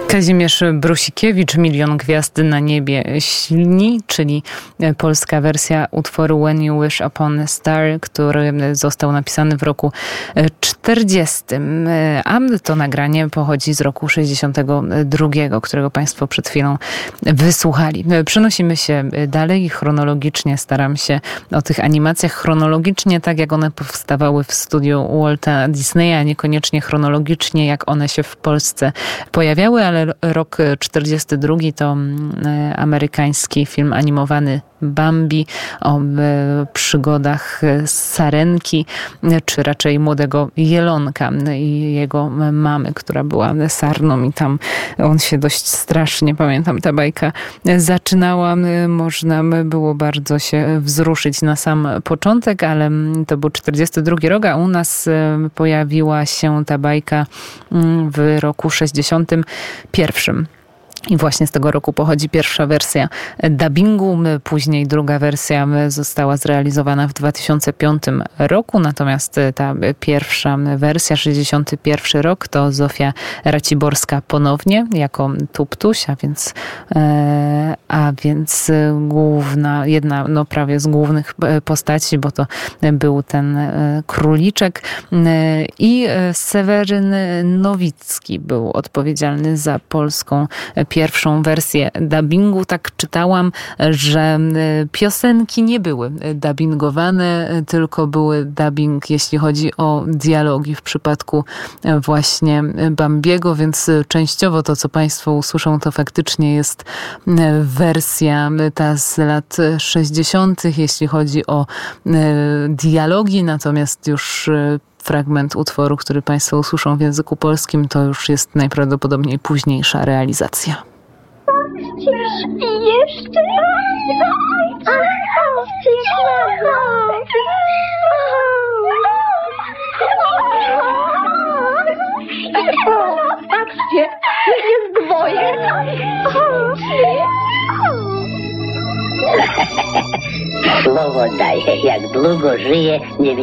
Kazimierz Brusikiewicz, Milion gwiazd na niebie śni, czyli polska wersja utworu When You Wish Upon a Star, który został napisany w roku 40. A to nagranie pochodzi z roku 62, którego Państwo przed chwilą wysłuchali. Przenosimy się dalej i chronologicznie staram się o tych animacjach chronologicznie, tak jak one powstawały w studiu Walta Disneya, a niekoniecznie chronologicznie, jak one się w Polsce pojawiały, ale rok 42 to amerykański film animowany Bambi o przygodach Sarenki, czy raczej młodego jelonka i jego mamy, która była sarną i tam on się dość strasznie, pamiętam, ta bajka zaczynała. Można było bardzo się wzruszyć na sam początek, ale to był 42 rok, a u nas pojawiła się ta bajka w roku 61. I właśnie z tego roku pochodzi pierwsza wersja dubbingu, później druga wersja została zrealizowana w 2005 roku, natomiast ta pierwsza wersja, 61 rok, to Zofia Raciborska ponownie jako Tuptuś, a więc główna, jedna prawie z głównych postaci, bo to był ten króliczek, i Seweryn Nowicki był odpowiedzialny za polską pierwszą wersję dubbingu. Tak czytałam, że piosenki nie były dubbingowane, tylko były dubbing, jeśli chodzi o dialogi w przypadku właśnie Bambiego, więc częściowo to, co Państwo usłyszą, to faktycznie jest wersja ta z lat 60., jeśli chodzi o dialogi, natomiast już fragment utworu, który Państwo usłyszą w języku polskim, to już jest najprawdopodobniej późniejsza realizacja. Śpi jeszcze? Patrzcie, jest dwoje. Słowo daję, jak długo żyję, nie